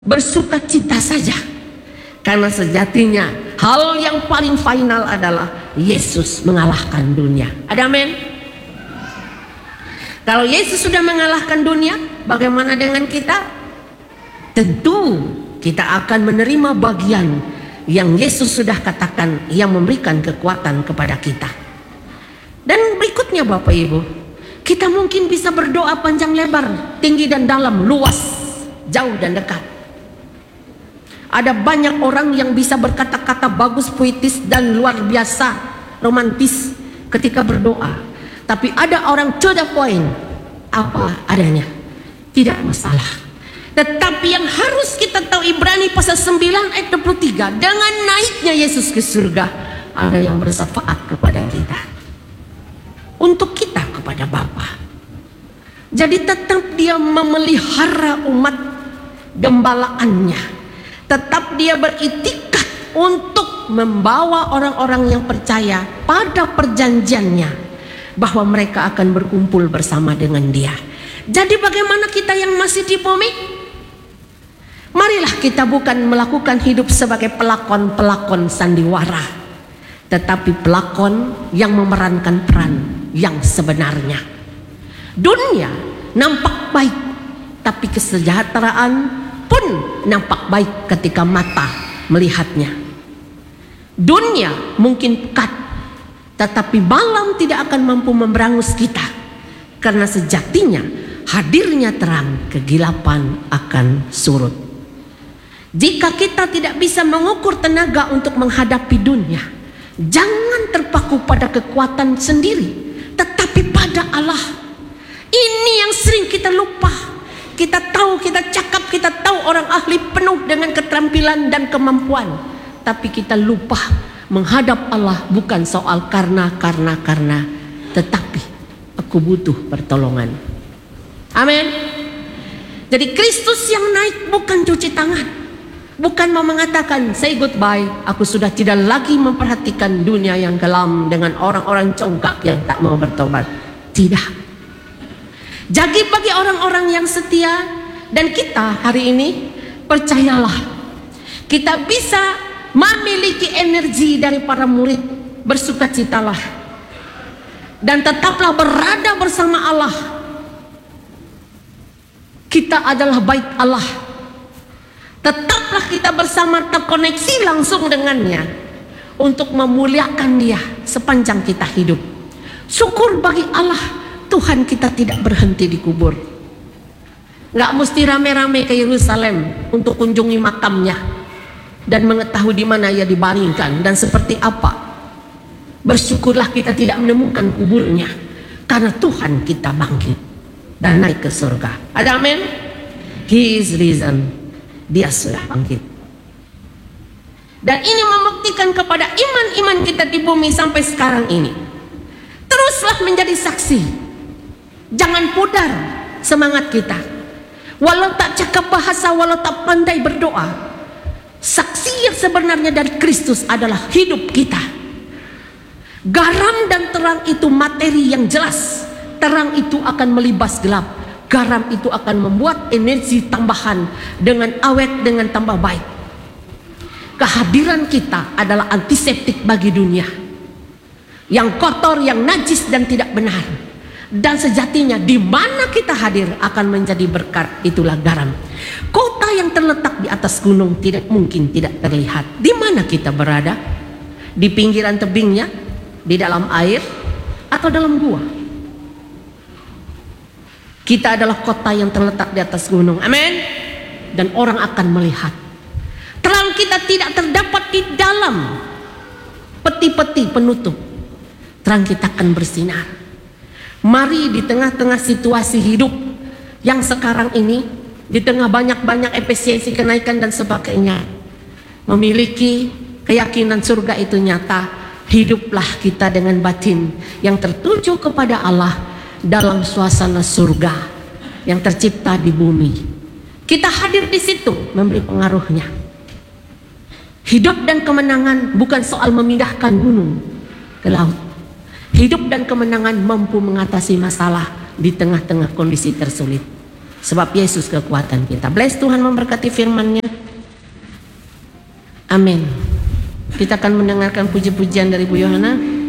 bersukacita saja. Karena sejatinya hal yang paling final adalah Yesus mengalahkan dunia. Ada amin? Kalau Yesus sudah mengalahkan dunia, bagaimana dengan kita? Tentu kita akan menerima bagian yang Yesus sudah katakan, yang memberikan kekuatan kepada kita. Dan berikutnya Bapak Ibu, kita mungkin bisa berdoa panjang lebar, tinggi dan dalam, luas, jauh dan dekat. Ada banyak orang yang bisa berkata-kata bagus, puitis dan luar biasa, romantis ketika berdoa. Tapi ada orang to the point, apa adanya, tidak masalah. Tetapi yang harus kita tahu, Ibrani pasal 9 ayat 23, dengan naiknya Yesus ke surga, ada yang bersyafaat kepada kita, untuk kita kepada Bapa. Jadi tetap dia memelihara umat gembalaannya, tetap dia beriktikad untuk membawa orang-orang yang percaya pada perjanjiannya, bahwa mereka akan berkumpul bersama dengan dia. Jadi bagaimana kita yang masih di bumi? Marilah kita bukan melakukan hidup sebagai pelakon-pelakon sandiwara, tetapi pelakon yang memerankan peran yang sebenarnya. Dunia nampak baik, tapi kesejahteraan pun nampak baik ketika mata melihatnya. Dunia mungkin pekat, tetapi malam tidak akan mampu memberangus kita, karena sejatinya hadirnya terang, kegelapan akan surut. Jika kita tidak bisa mengukur tenaga untuk menghadapi dunia, jangan terpaku pada kekuatan sendiri, tetapi pada Allah. Ini yang sering kita lupa. Kita tahu, kita cakap, kita tahu orang ahli penuh dengan keterampilan dan kemampuan, tapi kita lupa menghadap Allah bukan soal karena, tetapi aku butuh pertolongan. Amin. Jadi Kristus yang naik bukan cuci tangan, bukan mau mengatakan say goodbye, aku sudah tidak lagi memperhatikan dunia yang kelam dengan orang-orang congkak yang tak mau bertobat. Tidak. Jadi bagi orang-orang yang setia, dan kita hari ini, percayalah, kita bisa memiliki energi dari para murid. Bersukacitalah dan tetaplah berada bersama Allah. Kita adalah bait Allah. Tetaplah kita bersama, terkoneksi langsung dengannya untuk memuliakan Dia sepanjang kita hidup. Syukur bagi Allah, Tuhan kita tidak berhenti di kubur. Gak mesti rame-rame ke Yerusalem untuk kunjungi makamnya dan mengetahui di mana ia dibaringkan dan seperti apa. Bersyukurlah kita tidak menemukan kuburnya, karena Tuhan kita bangkit dan naik ke surga. Ada amin? He is risen. Dia sudah bangkit. Dan ini membuktikan kepada iman-iman kita di bumi sampai sekarang ini. Teruslah menjadi saksi. Jangan pudar semangat kita. Walau tak cakap bahasa, walau tak pandai berdoa, saksi yang sebenarnya dari Kristus adalah hidup kita. Garam dan terang itu materi yang jelas. Terang itu akan melibas gelap. Garam itu akan membuat energi tambahan dengan awet, dengan tambah baik. Kehadiran kita adalah antiseptik bagi dunia yang kotor, yang najis dan tidak benar. Dan sejatinya di mana kita hadir akan menjadi berkat. Itulah garam. Kota yang terletak di atas gunung tidak mungkin tidak terlihat. Di mana kita berada? Di pinggiran tebingnya, di dalam air, atau dalam gua? Kita adalah kota yang terletak di atas gunung. Amin. Dan orang akan melihat. Terang kita tidak terdapat di dalam peti-peti penutup. Terang kita akan bersinar. Mari di tengah-tengah situasi hidup yang sekarang ini, di tengah banyak-banyak efisiensi, kenaikan dan sebagainya, memiliki keyakinan surga itu nyata. Hiduplah kita dengan batin yang tertuju kepada Allah dalam suasana surga yang tercipta di bumi. Kita hadir di situ memberi pengaruhnya. Hidup dan kemenangan bukan soal memindahkan gunung ke laut. Hidup dan kemenangan mampu mengatasi masalah di tengah-tengah kondisi tersulit. Sebab Yesus kekuatan kita. Bless Tuhan memberkati firman-Nya. Amin. Kita akan mendengarkan puji-pujian dari Bu Yohana.